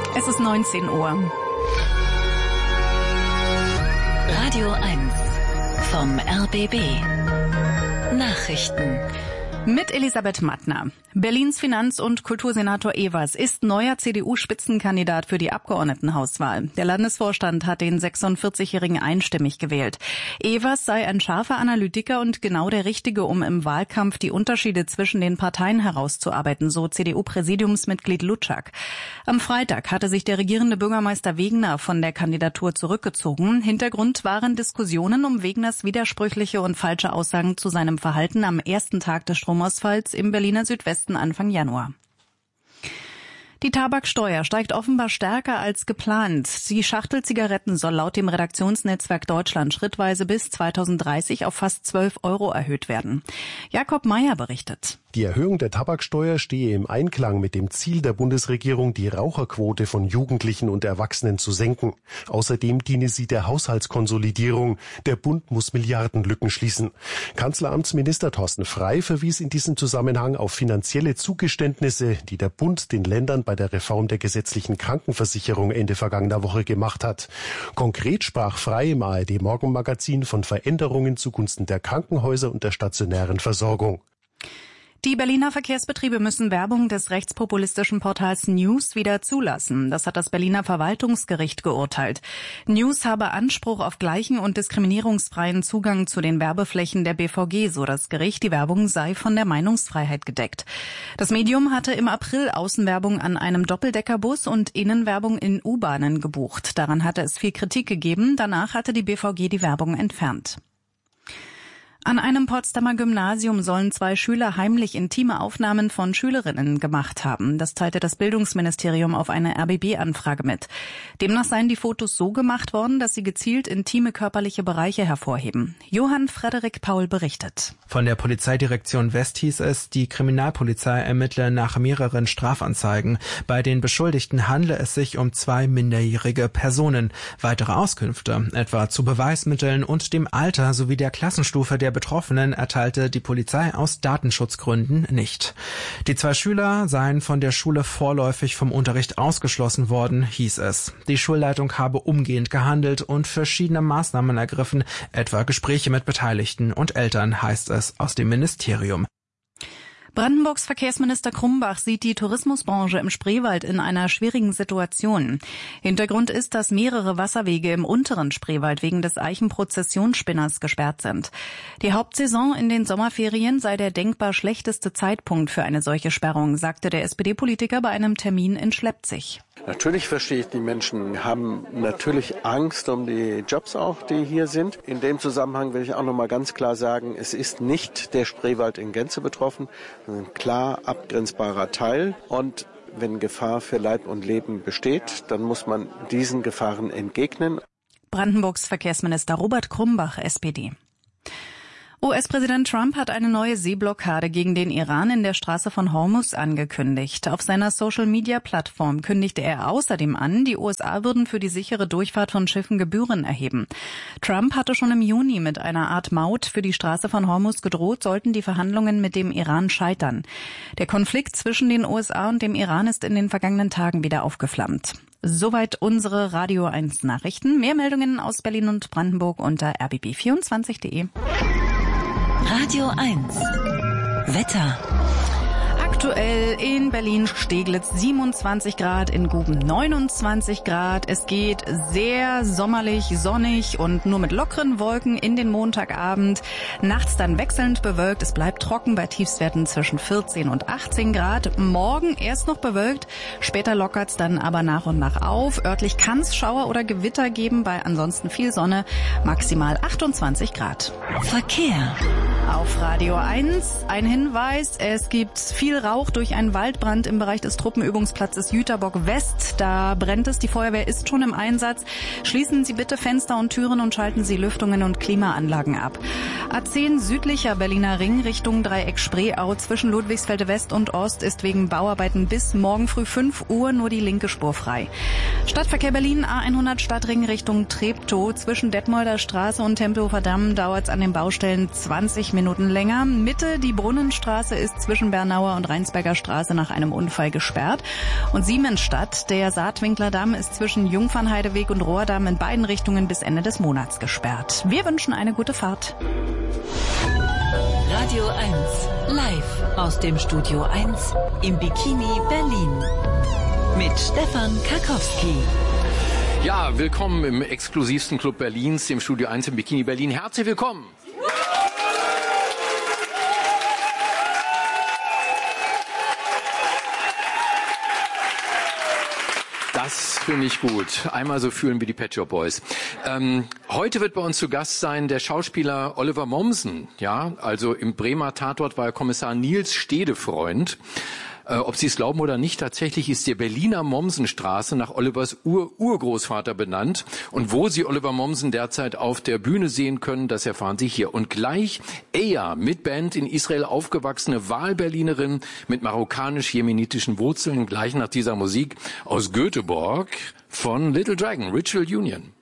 Es ist 19 Uhr. Radio 1 vom RBB. Nachrichten. Mit Elisabeth Mattner. Berlins Finanz- und Kultursenator Evers ist neuer CDU-Spitzenkandidat für die Abgeordnetenhauswahl. Der Landesvorstand hat den 46-Jährigen einstimmig gewählt. Evers sei ein scharfer Analytiker und genau der Richtige, um im Wahlkampf die Unterschiede zwischen den Parteien herauszuarbeiten, so CDU-Präsidiumsmitglied Lutschak. Am Freitag hatte sich der regierende Bürgermeister Wegener von der Kandidatur zurückgezogen. Hintergrund waren Diskussionen um Wegeners widersprüchliche und falsche Aussagen zu seinem Verhalten am ersten Tag des Stromausfalls im Berliner Südwesten Anfang Januar. Die Tabaksteuer steigt offenbar stärker als geplant. Die Schachtelzigaretten soll laut dem Redaktionsnetzwerk Deutschland schrittweise bis 2030 auf fast 12 € erhöht werden. Jakob Meyer berichtet. Die Erhöhung der Tabaksteuer stehe im Einklang mit dem Ziel der Bundesregierung, die Raucherquote von Jugendlichen und Erwachsenen zu senken. Außerdem diene sie der Haushaltskonsolidierung. Der Bund muss Milliardenlücken schließen. Kanzleramtsminister Thorsten Frey verwies in diesem Zusammenhang auf finanzielle Zugeständnisse, die der Bund den Ländern bei der Reform der gesetzlichen Krankenversicherung Ende vergangener Woche gemacht hat. Konkret sprach Frey im ARD-Morgenmagazin von Veränderungen zugunsten der Krankenhäuser und der stationären Versorgung. Die Berliner Verkehrsbetriebe müssen Werbung des rechtspopulistischen Portals News wieder zulassen. Das hat das Berliner Verwaltungsgericht geurteilt. News habe Anspruch auf gleichen und diskriminierungsfreien Zugang zu den Werbeflächen der BVG, so das Gericht. Die Werbung sei von der Meinungsfreiheit gedeckt. Das Medium hatte im April Außenwerbung an einem Doppeldeckerbus und Innenwerbung in U-Bahnen gebucht. Daran hatte es viel Kritik gegeben. Danach hatte die BVG die Werbung entfernt. An einem Potsdamer Gymnasium sollen 2 Schüler heimlich intime Aufnahmen von Schülerinnen gemacht haben. Das teilte das Bildungsministerium auf eine RBB-Anfrage mit. Demnach seien die Fotos so gemacht worden, dass sie gezielt intime körperliche Bereiche hervorheben. Johann Frederik Paul berichtet. Von der Polizeidirektion West hieß es, die Kriminalpolizei ermittle nach mehreren Strafanzeigen. Bei den Beschuldigten handle es sich um 2 minderjährige Personen. Weitere Auskünfte, etwa zu Beweismitteln und dem Alter sowie der Klassenstufe der Betroffenen, erteilte die Polizei aus Datenschutzgründen nicht. Die 2 Schüler seien von der Schule vorläufig vom Unterricht ausgeschlossen worden, hieß es. Die Schulleitung habe umgehend gehandelt und verschiedene Maßnahmen ergriffen, etwa Gespräche mit Beteiligten und Eltern, heißt es aus dem Ministerium. Brandenburgs Verkehrsminister Krumbach sieht die Tourismusbranche im Spreewald in einer schwierigen Situation. Hintergrund ist, dass mehrere Wasserwege im unteren Spreewald wegen des Eichenprozessionsspinners gesperrt sind. Die Hauptsaison in den Sommerferien sei der denkbar schlechteste Zeitpunkt für eine solche Sperrung, sagte der SPD-Politiker bei einem Termin in Schleppzig. Natürlich verstehe ich, die Menschen haben natürlich Angst um die Jobs auch, die hier sind. In dem Zusammenhang will ich auch noch mal ganz klar sagen, es ist nicht der Spreewald in Gänze betroffen, sondern ein klar abgrenzbarer Teil. Und wenn Gefahr für Leib und Leben besteht, dann muss man diesen Gefahren entgegnen. Brandenburgs Verkehrsminister Robert Krumbach, SPD. US-Präsident Trump hat eine neue Seeblockade gegen den Iran in der Straße von Hormuz angekündigt. Auf seiner Social-Media-Plattform kündigte er außerdem an, die USA würden für die sichere Durchfahrt von Schiffen Gebühren erheben. Trump hatte schon im Juni mit einer Art Maut für die Straße von Hormuz gedroht, sollten die Verhandlungen mit dem Iran scheitern. Der Konflikt zwischen den USA und dem Iran ist in den vergangenen Tagen wieder aufgeflammt. Soweit unsere Radio 1 Nachrichten. Mehr Meldungen aus Berlin und Brandenburg unter rbb24.de. Radio 1 Wetter. Aktuell in Berlin-Steglitz 27 Grad, in Guben 29 Grad. Es geht sehr sommerlich, sonnig und nur mit lockeren Wolken in den Montagabend. Nachts dann wechselnd bewölkt. Es bleibt trocken bei Tiefstwerten zwischen 14 und 18 Grad. Morgen erst noch bewölkt, später lockert's dann aber nach und nach auf. Örtlich kann's Schauer oder Gewitter geben, bei ansonsten viel Sonne, maximal 28 Grad. Verkehr. Auf Radio 1 ein Hinweis, es gibt viel Rauch durch einen Waldbrand im Bereich des Truppenübungsplatzes Jüterbock West. Da brennt es, die Feuerwehr ist schon im Einsatz. Schließen Sie bitte Fenster und Türen und schalten Sie Lüftungen und Klimaanlagen ab. A10 südlicher Berliner Ring Richtung Dreieck Spreeau zwischen Ludwigsfelde West und Ost ist wegen Bauarbeiten bis morgen früh 5 Uhr nur die linke Spur frei. Stadtverkehr Berlin A100 Stadtring Richtung Treptow zwischen Detmolder Straße und Tempelhofer Damm dauert es an den Baustellen 20 Minuten länger. Mitte, die Brunnenstraße ist zwischen Bernauer und Weinsberger Straße nach einem Unfall gesperrt. Und Siemensstadt, der Saatwinkler Damm, ist zwischen Jungfernheideweg und Rohrdamm in beiden Richtungen bis Ende des Monats gesperrt. Wir wünschen eine gute Fahrt. Radio 1 live aus dem Studio 1 im Bikini Berlin mit Stefan Karkowski. Ja, willkommen im exklusivsten Club Berlins, dem Studio 1 im Bikini Berlin. Herzlich willkommen! Das finde ich gut. Einmal so fühlen wie die Pet Shop Boys. Heute wird bei uns zu Gast sein der Schauspieler Oliver Mommsen. Ja, also im Bremer Tatort war Kommissar Nils Stedefreund. Ob Sie es glauben oder nicht, tatsächlich ist die Berliner Mommsenstraße nach Olivers Urgroßvater benannt. Und wo Sie Oliver Mommsen derzeit auf der Bühne sehen können, das erfahren Sie hier. Und gleich Eya, mit Band in Israel aufgewachsene Wahlberlinerin mit marokkanisch-jemenitischen Wurzeln, gleich nach dieser Musik aus Göteborg von Little Dragon, Ritual Union.